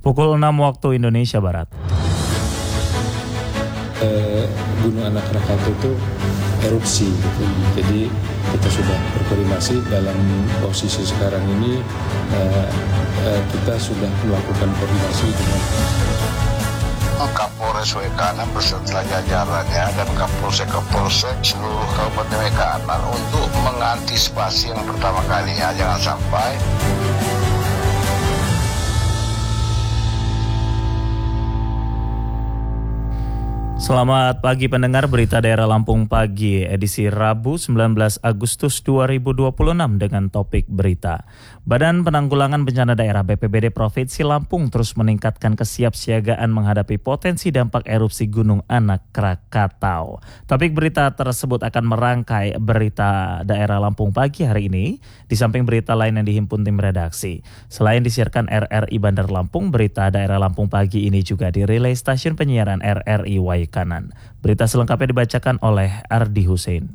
Pukul 6 waktu Indonesia Barat. Gunung Anak Krakatau itu erupsi gitu. Jadi kita sudah berkoordinasi dalam posisi sekarang ini, kita sudah melakukan koordinasi dengan Kapolres Waikanan beserta jajarannya dan Kapolsek seluruh Kabupaten Waikanan untuk mengantisipasi yang pertama kalinya jangan sampai Selamat pagi pendengar berita daerah Lampung pagi edisi Rabu 19 Agustus 2026 dengan topik berita. Badan Penanggulangan Bencana Daerah BPBD Provinsi Lampung terus meningkatkan kesiapsiagaan menghadapi potensi dampak erupsi Gunung Anak Krakatau. Topik berita tersebut akan merangkai berita daerah Lampung pagi hari ini di samping berita lain yang dihimpun tim redaksi. Selain disiarkan RRI Bandar Lampung, berita daerah Lampung pagi ini juga dirilai stasiun penyiaran RRI Waikanan. Berita selengkapnya dibacakan oleh Ardi Hussein.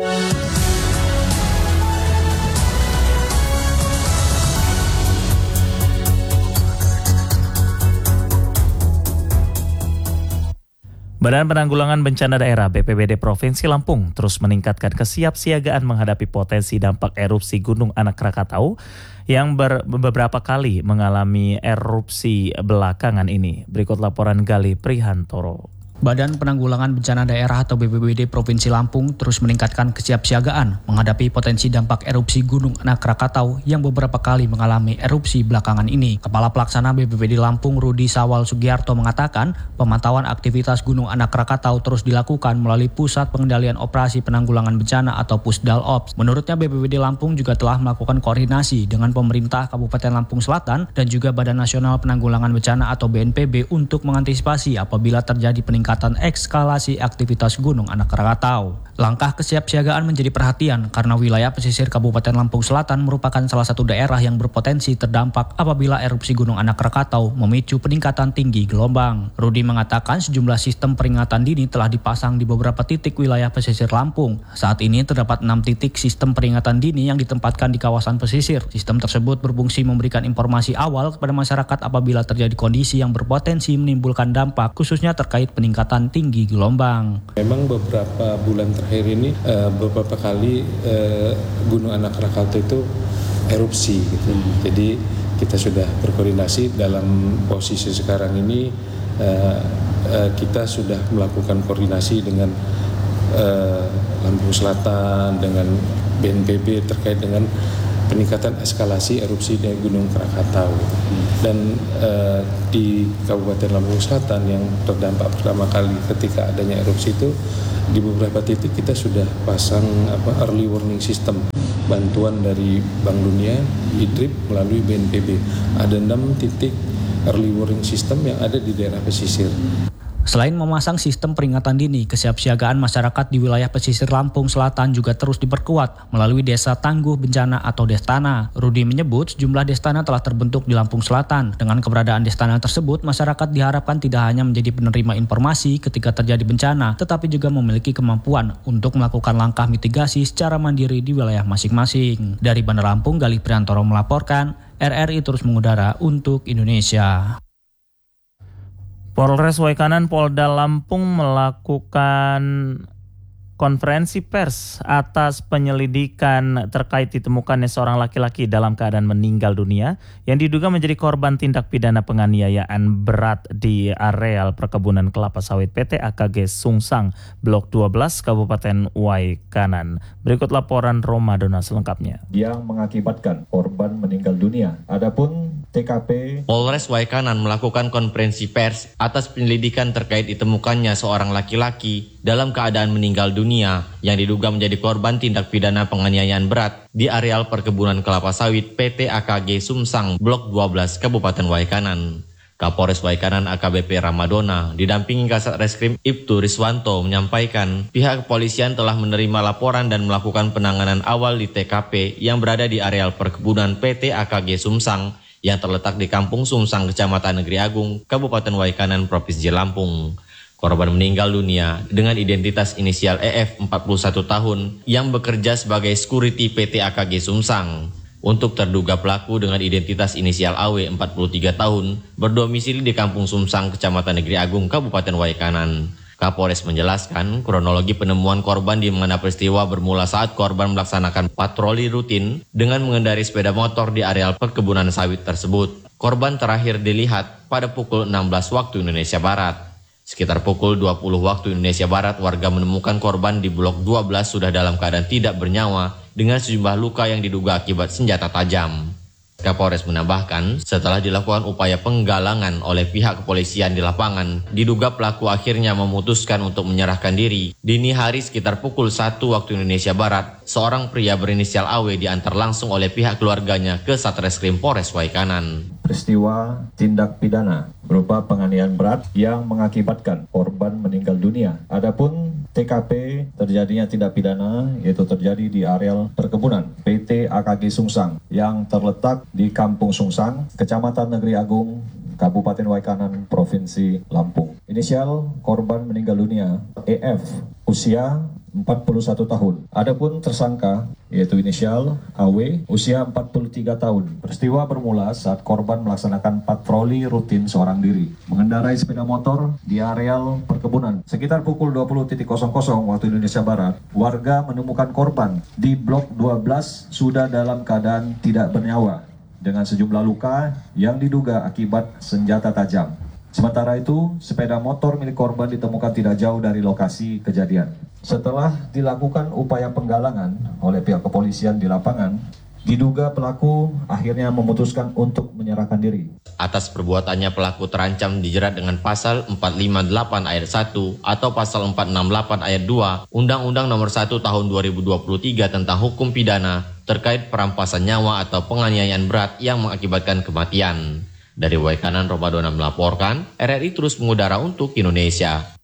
Badan Penanggulangan Bencana Daerah BPBD Provinsi Lampung terus meningkatkan kesiapsiagaan menghadapi potensi dampak erupsi Gunung Anak Krakatau yang beberapa kali mengalami erupsi belakangan ini. Berikut laporan Gali Prihantoro. Badan Penanggulangan Bencana Daerah atau BPBD Provinsi Lampung terus meningkatkan kesiapsiagaan menghadapi potensi dampak erupsi Gunung Anak Krakatau yang beberapa kali mengalami erupsi belakangan ini. Kepala Pelaksana BPBD Lampung Rudi Sawal Sugiarto mengatakan pemantauan aktivitas Gunung Anak Krakatau terus dilakukan melalui Pusat Pengendalian Operasi Penanggulangan Bencana atau Pusdalops. Menurutnya BPBD Lampung juga telah melakukan koordinasi dengan pemerintah Kabupaten Lampung Selatan dan juga Badan Nasional Penanggulangan Bencana atau BNPB untuk mengantisipasi apabila terjadi peningkatan ekskalasi aktivitas Gunung Anak Krakatau. Langkah kesiapsiagaan menjadi perhatian karena wilayah pesisir Kabupaten Lampung Selatan merupakan salah satu daerah yang berpotensi terdampak apabila erupsi Gunung Anak Krakatau memicu peningkatan tinggi gelombang. Rudi mengatakan sejumlah sistem peringatan dini telah dipasang di beberapa titik wilayah pesisir Lampung. Saat ini terdapat 6 titik sistem peringatan dini yang ditempatkan di kawasan pesisir. Sistem tersebut berfungsi memberikan informasi awal kepada masyarakat apabila terjadi kondisi yang berpotensi menimbulkan dampak, khususnya terkait peningkatan tinggi gelombang. Memang beberapa bulan terakhir ini beberapa kali Gunung Anak Krakatau itu erupsi gitu. Jadi kita sudah berkoordinasi dalam posisi sekarang ini, kita sudah melakukan koordinasi dengan Lampung Selatan, dengan BNPB terkait dengan peningkatan eskalasi erupsi dari Gunung Krakatau. Dan di Kabupaten Lampung Selatan yang terdampak pertama kali ketika adanya erupsi itu, di beberapa titik kita sudah pasang early warning system, bantuan dari Bank Dunia, IDRIP melalui BNPB. Ada 6 titik early warning system yang ada di daerah pesisir. Selain memasang sistem peringatan dini, kesiapsiagaan masyarakat di wilayah pesisir Lampung Selatan juga terus diperkuat melalui Desa Tangguh Bencana atau Destana. Rudi menyebut sejumlah Destana telah terbentuk di Lampung Selatan. Dengan keberadaan Destana tersebut, masyarakat diharapkan tidak hanya menjadi penerima informasi ketika terjadi bencana, tetapi juga memiliki kemampuan untuk melakukan langkah mitigasi secara mandiri di wilayah masing-masing. Dari Bandar Lampung, Gali Prihantoro melaporkan, RRI terus mengudara untuk Indonesia. Polres Waikanan Polda Lampung melakukan konferensi pers atas penyelidikan terkait ditemukannya seorang laki-laki dalam keadaan meninggal dunia yang diduga menjadi korban tindak pidana penganiayaan berat di areal perkebunan kelapa sawit PT AKG Sungsang Blok 12 Kabupaten Waikanan. Berikut laporan Romadona selengkapnya. Yang mengakibatkan korban meninggal dunia. Adapun TKP Polres Waikanan melakukan konferensi pers atas penyelidikan terkait ditemukannya seorang laki-laki dalam keadaan meninggal dunia yang diduga menjadi korban tindak pidana penganiayaan berat di areal perkebunan kelapa sawit PT AKG Sungsang Blok 12 Kabupaten Waikanan. Kapolres Waikanan AKBP Ramadona didampingi Kasat Reskrim Ibtu Riswanto menyampaikan pihak kepolisian telah menerima laporan dan melakukan penanganan awal di TKP yang berada di areal perkebunan PT AKG Sungsang yang terletak di Kampung Sungsang, Kecamatan Negeri Agung, Kabupaten Waikanan, Provinsi Lampung. Korban meninggal dunia dengan identitas inisial EF 41 tahun yang bekerja sebagai security PT AKG Sungsang. untuk terduga pelaku dengan identitas inisial AW 43 tahun berdomisili di Kampung Sumsang, Kecamatan Negeri Agung, Kabupaten Waikanan. Kapolres menjelaskan kronologi penemuan korban di mana peristiwa bermula saat korban melaksanakan patroli rutin dengan mengendarai sepeda motor di areal perkebunan sawit tersebut. Korban terakhir dilihat pada pukul 16 waktu Indonesia Barat. Sekitar pukul 20 waktu Indonesia Barat, warga menemukan korban di blok 12 sudah dalam keadaan tidak bernyawa dengan sejumlah luka yang diduga akibat senjata tajam. Kapolres menambahkan, setelah dilakukan upaya penggalangan oleh pihak kepolisian di lapangan, diduga pelaku akhirnya memutuskan untuk menyerahkan diri. Dini hari sekitar pukul 1 waktu Indonesia Barat, seorang pria berinisial AW diantar langsung oleh pihak keluarganya ke Satreskrim Polres Waikanan. Peristiwa tindak pidana berupa penganiayaan berat yang mengakibatkan korban meninggal dunia. Adapun TKP terjadinya tindak pidana yaitu terjadi di areal perkebunan PT AKG Sungsang yang terletak di Kampung Sungsang, Kecamatan Negeri Agung, Kabupaten Waikanan, Provinsi Lampung. Inisial korban meninggal dunia EF, usia 41 tahun. Adapun tersangka yaitu inisial AW, usia 43 tahun. Peristiwa bermula saat korban melaksanakan patroli rutin seorang diri, mengendarai sepeda motor di areal perkebunan. Sekitar pukul 20.00 waktu Indonesia Barat, warga menemukan korban di blok 12 sudah dalam keadaan tidak bernyawa dengan sejumlah luka yang diduga akibat senjata tajam. Sementara itu, sepeda motor milik korban ditemukan tidak jauh dari lokasi kejadian. Setelah dilakukan upaya penggalangan oleh pihak kepolisian di lapangan, diduga pelaku akhirnya memutuskan untuk menyerahkan diri. Atas perbuatannya pelaku terancam dijerat dengan pasal 458 ayat 1 atau pasal 468 ayat 2 Undang-Undang Nomor 1 Tahun 2023 tentang Hukum Pidana terkait perampasan nyawa atau penganiayaan berat yang mengakibatkan kematian. Dari Waikanan, Romadona melaporkan, RRI terus mengudara untuk Indonesia.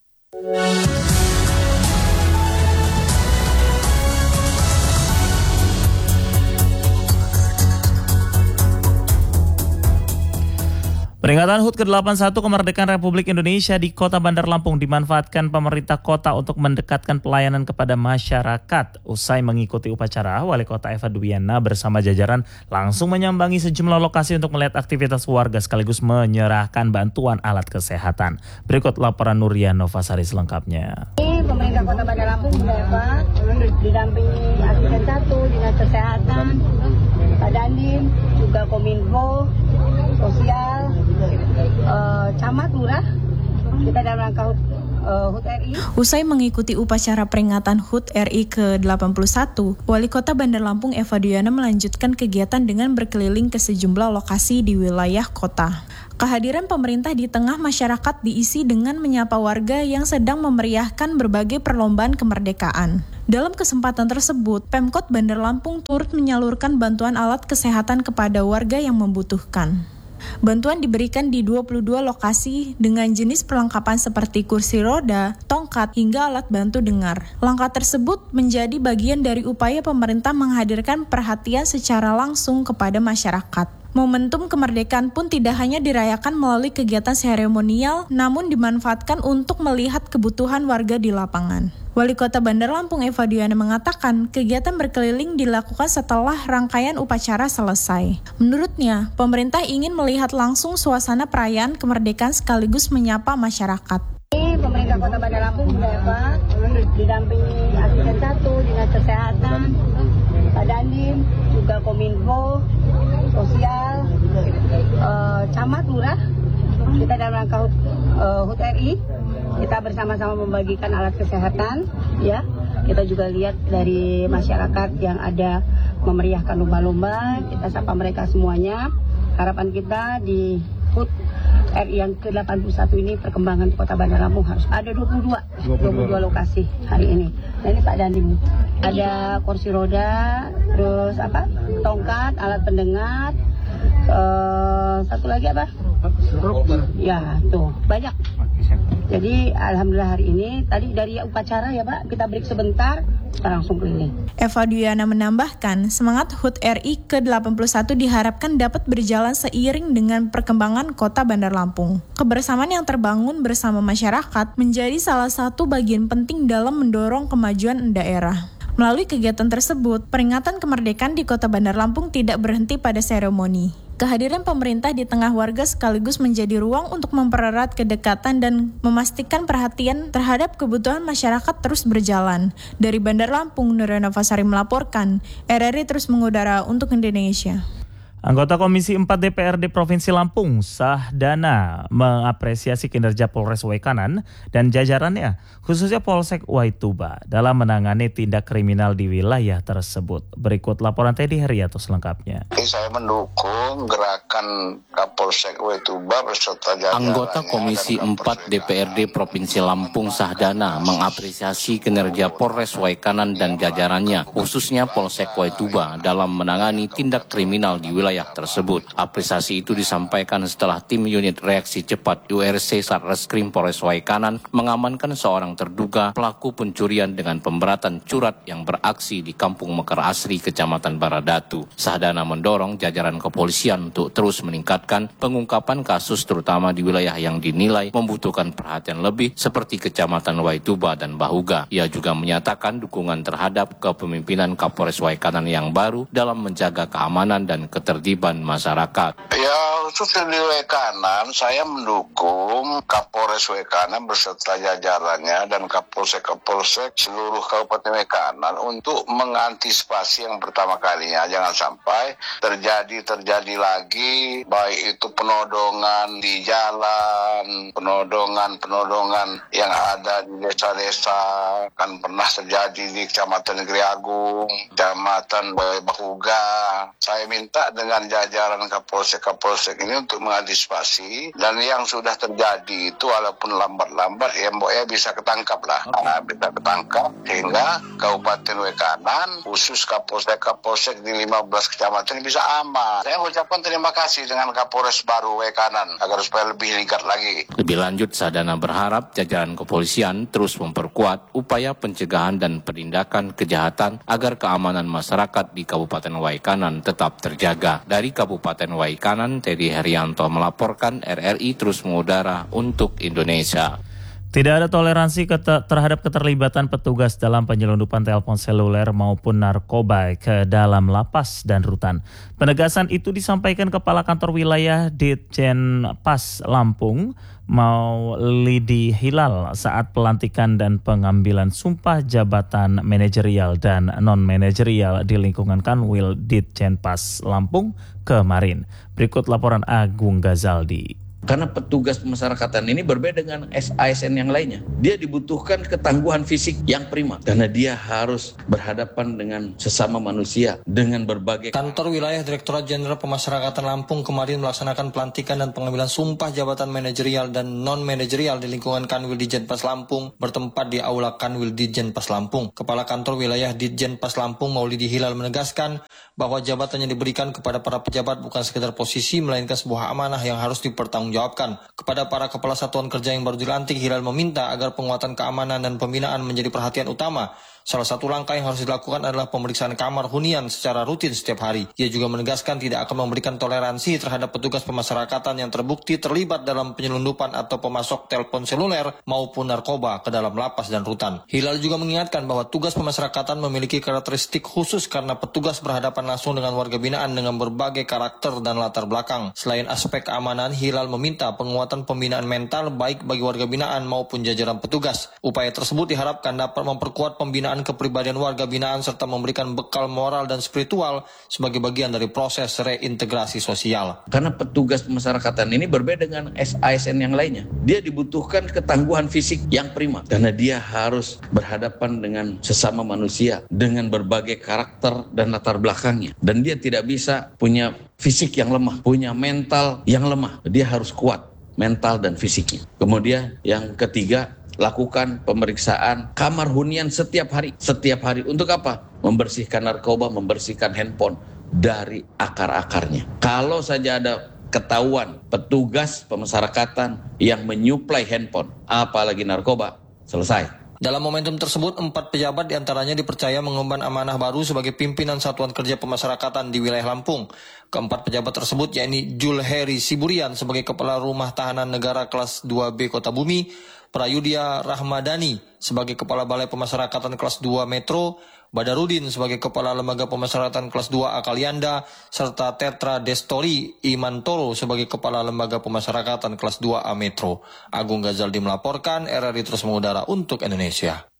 Peringatan HUT ke-81 kemerdekaan Republik Indonesia di Kota Bandar Lampung dimanfaatkan pemerintah kota untuk mendekatkan pelayanan kepada masyarakat. Usai mengikuti upacara, Wali Kota Eva Dwiana bersama jajaran langsung menyambangi sejumlah lokasi untuk melihat aktivitas warga sekaligus menyerahkan bantuan alat kesehatan. Berikut laporan Nuria Novasari selengkapnya. Pemerintah Kota Bandar Lampung Eva didampingi Asisten 1 Dinas Kesehatan, Pak Dandim, juga Kominfo, Sosial, Camat, Lurah, kita dalam rangka HUT RI. Usai mengikuti upacara peringatan HUT RI ke-81, Wali Kota Bandar Lampung Eva Dwiana melanjutkan kegiatan dengan berkeliling ke sejumlah lokasi di wilayah kota. Kehadiran pemerintah di tengah masyarakat diisi dengan menyapa warga yang sedang memeriahkan berbagai perlombaan kemerdekaan. Dalam kesempatan tersebut, Pemkot Bandar Lampung turut menyalurkan bantuan alat kesehatan kepada warga yang membutuhkan. Bantuan diberikan di 22 lokasi dengan jenis perlengkapan seperti kursi roda, tongkat, hingga alat bantu dengar. Langkah tersebut menjadi bagian dari upaya pemerintah menghadirkan perhatian secara langsung kepada masyarakat. Momentum kemerdekaan pun tidak hanya dirayakan melalui kegiatan seremonial, namun dimanfaatkan untuk melihat kebutuhan warga di lapangan. Wali Kota Bandar Lampung Eva Dwiana mengatakan kegiatan berkeliling dilakukan setelah rangkaian upacara selesai. Menurutnya, pemerintah ingin melihat langsung suasana perayaan kemerdekaan sekaligus menyapa masyarakat. Pemerintah Kota Bandar Lampung Eva didampingi Asisten 1 Dinas Kesehatan, Pak Dandim, juga Kominfo, Sosial, Camat, Lurah, kita dalam rangka HUT RI. Kita bersama-sama membagikan alat kesehatan, ya. Kita juga lihat dari masyarakat yang ada memeriahkan lumba-lumba, kita sapa mereka semuanya. Harapan kita di HUT RI yang ke-81 ini perkembangan Kota Bandar Lampung harus ada 22 lokasi hari ini. Nah ini Pak Dandim, ada kursi roda, terus tongkat, alat pendengar, satu lagi apa? Ya tuh banyak. Jadi alhamdulillah hari ini tadi dari upacara ya Pak, kita break sebentar, kita langsung keliling. Eva Dwiana menambahkan, semangat HUT RI ke-81 diharapkan dapat berjalan seiring dengan perkembangan Kota Bandar Lampung. Kebersamaan yang terbangun bersama masyarakat menjadi salah satu bagian penting dalam mendorong kemajuan daerah. Melalui kegiatan tersebut, peringatan kemerdekaan di Kota Bandar Lampung tidak berhenti pada seremoni. Kehadiran pemerintah di tengah warga sekaligus menjadi ruang untuk mempererat kedekatan dan memastikan perhatian terhadap kebutuhan masyarakat terus berjalan. Dari Bandar Lampung, Nurena Fasari melaporkan, RRI terus mengudara untuk Indonesia. Anggota Komisi 4 DPRD Provinsi Lampung, Sahdana, mengapresiasi kinerja Polres Waikanan dan jajarannya, khususnya Polsek Waituba, dalam menangani tindak kriminal di wilayah tersebut. Berikut laporan Teddy Heriato selengkapnya. Saya mendukung gerakan Kapolsek Waituba beserta jajarannya. Anggota Komisi 4 DPRD Provinsi Lampung, Sahdana, mengapresiasi kinerja Polres Waikanan dan jajarannya, khususnya Polsek Waituba, dalam menangani tindak kriminal di wilayah tersebut. Apresiasi itu disampaikan setelah tim unit reaksi cepat URC Satreskrim Polres Waikanan mengamankan seorang terduga pelaku pencurian dengan pemberatan curat yang beraksi di Kampung Mekar Asri, Kecamatan Baradatu. Sahdana mendorong jajaran kepolisian untuk terus meningkatkan pengungkapan kasus terutama di wilayah yang dinilai membutuhkan perhatian lebih seperti Kecamatan Waituba dan Bahuga. Ia juga menyatakan dukungan terhadap kepemimpinan Kapolres Waikanan yang baru dalam menjaga keamanan dan ketertiban masyarakat. Ya, khusus di Waikanan, saya mendukung Kapolres Waikanan beserta jajarannya dan Kapolsek seluruh Kabupaten Waikanan untuk mengantisipasi yang pertama kalinya. Jangan sampai terjadi lagi, baik itu penodongan di jalan, penodongan yang ada di desa-desa, kan pernah terjadi di Kecamatan Negeri Agung, Kecamatan Bahuga. Saya minta dengan jajaran Kapolsek ini untuk mengantisipasi, dan yang sudah terjadi itu walaupun lambat-lambat ya bisa ketangkap lah. Bisa ketangkap sehingga Kabupaten Waikanan khusus Kapolsek di 15 kecamatan bisa aman. Saya ucapkan terima kasih dengan Kapolres baru Waikanan agar supaya lebih meningkat lagi. Lebih lanjut, Sahdana berharap jajaran kepolisian terus memperkuat upaya pencegahan dan penindakan kejahatan agar keamanan masyarakat di Kabupaten Waikanan tetap terjaga. Dari Kabupaten Waikanan, Teddy Herianto melaporkan, RRI terus mengudara untuk Indonesia. Tidak ada toleransi terhadap keterlibatan petugas dalam penyelundupan telepon seluler maupun narkoba ke dalam lapas dan rutan. Penegasan itu disampaikan Kepala Kantor Wilayah Ditjen Pas Lampung, Maulidi Hilal, saat pelantikan dan pengambilan sumpah jabatan manajerial dan non-manajerial di lingkungan Kanwil Ditjen Pas Lampung kemarin. Berikut laporan Agung Gazaldi. Karena petugas pemasyarakatan ini berbeda dengan ASN yang lainnya. Dia dibutuhkan ketangguhan fisik yang prima. Karena dia harus berhadapan dengan sesama manusia dengan berbagai... Kantor Wilayah Direktorat Jenderal Pemasyarakatan Lampung kemarin melaksanakan pelantikan dan pengambilan sumpah jabatan manajerial dan non-manajerial di lingkungan Kanwil Ditjen Pas Lampung bertempat di Aula Kanwil Ditjen Pas Lampung. Kepala Kantor Wilayah Ditjen Pas Lampung, Maulidi Hilal, menegaskan bahwa jabatan yang diberikan kepada para pejabat bukan sekedar posisi, melainkan sebuah amanah yang harus dipertanggungjawabkan. Kepada para kepala satuan kerja yang baru dilantik, Hilal meminta agar penguatan keamanan dan pembinaan menjadi perhatian utama. Salah satu langkah yang harus dilakukan adalah pemeriksaan kamar hunian secara rutin setiap hari. Ia juga menegaskan tidak akan memberikan toleransi terhadap petugas pemasyarakatan yang terbukti terlibat dalam penyelundupan atau pemasok telepon seluler maupun narkoba ke dalam lapas dan rutan. Hilal juga mengingatkan bahwa tugas pemasyarakatan memiliki karakteristik khusus karena petugas berhadapan langsung dengan warga binaan dengan berbagai karakter dan latar belakang. Selain aspek keamanan, Hilal meminta penguatan pembinaan mental baik bagi warga binaan maupun jajaran petugas. Upaya tersebut diharapkan dapat memperkuat pembinaan kepribadian warga binaan serta memberikan bekal moral dan spiritual sebagai bagian dari proses reintegrasi sosial. Karena petugas pemasyarakatan ini berbeda dengan ASN yang lainnya. Dia dibutuhkan ketangguhan fisik yang prima. Karena dia harus berhadapan dengan sesama manusia dengan berbagai karakter dan latar belakangnya. Dan dia tidak bisa punya fisik yang lemah, punya mental yang lemah. Dia harus kuat mental dan fisiknya. Kemudian yang ketiga, lakukan pemeriksaan kamar hunian setiap hari. Setiap hari untuk apa? Membersihkan narkoba, membersihkan handphone dari akar-akarnya. Kalau saja ada ketahuan petugas pemasyarakatan yang menyuplai handphone, apalagi narkoba, selesai. Dalam momentum tersebut, 4 pejabat diantaranya dipercaya mengemban amanah baru sebagai pimpinan Satuan Kerja Pemasyarakatan di wilayah Lampung. Keempat pejabat tersebut yakni Jul Heri Siburian sebagai Kepala Rumah Tahanan Negara kelas 2B Kota Bumi, Prayudya Rahmadani sebagai Kepala Balai Pemasyarakatan kelas 2 Metro, Badarudin sebagai Kepala Lembaga Pemasyarakatan Kelas 2A Kalianda, serta Tetra Destori Imantoro sebagai Kepala Lembaga Pemasyarakatan Kelas 2A Metro. Agung Ghazaldi melaporkan, RRI terus mengudara untuk Indonesia.